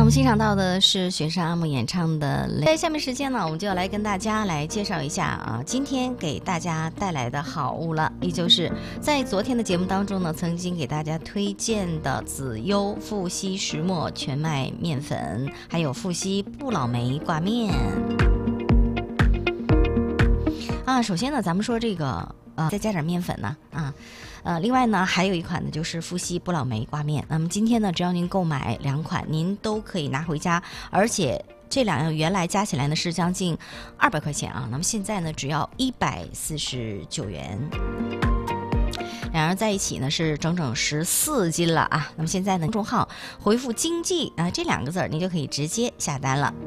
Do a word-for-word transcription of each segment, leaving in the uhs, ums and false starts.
们欣赏到的是雪山阿木演唱的《在下面时间呢，我们就要来跟大家来介绍一下啊，今天给大家带来的好物了，也就是在昨天的节目当中呢，曾经给大家推荐的紫优富硒石墨全麦面粉，还有富硒不老梅挂面啊。首先呢，咱们说这个呃，再加点面粉呢啊。呃，另外呢，还有一款呢，就是富硒不老梅挂面。那么今天呢，只要您购买两款，您都可以拿回家，而且这两样原来加起来呢是将近二百块钱啊，那么现在呢只要一百四十九元。两人在一起呢是整整十四斤了啊！那么现在呢，公众号回复“经济”啊这两个字儿，您就可以直接下单了。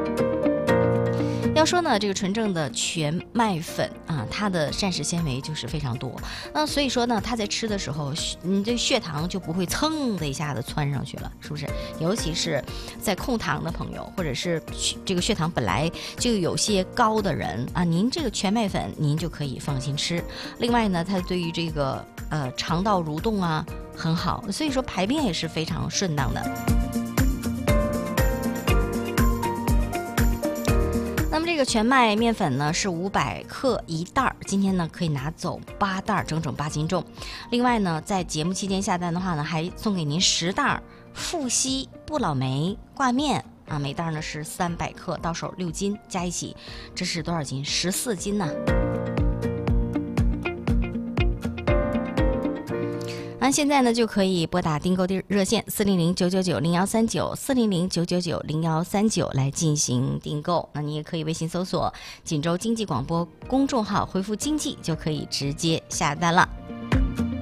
要说呢，这个纯正的全麦粉啊，它的膳食纤维就是非常多，那所以说呢，它在吃的时候，你这血糖就不会蹭的一下子窜上去了，是不是？尤其是在控糖的朋友，或者是这个血糖本来就有些高的人啊，您这个全麦粉您就可以放心吃。另外呢，它对于这个呃肠道蠕动啊很好，所以说排便也是非常顺当的。那么这个全麦面粉呢是五百克一袋儿，今天呢可以拿走八袋儿，整整八斤重。另外呢，在节目期间下单的话呢，还送给您十袋儿富硒不老梅挂面啊，每袋呢是三百克，到手六斤，加一起这是多少斤？十四斤呢。那现在呢，就可以拨打订购热线四零零九九九零幺三九四零零九九九零幺三九来进行订购。那你也可以微信搜索锦州经济广播公众号，回复经济就可以直接下单了。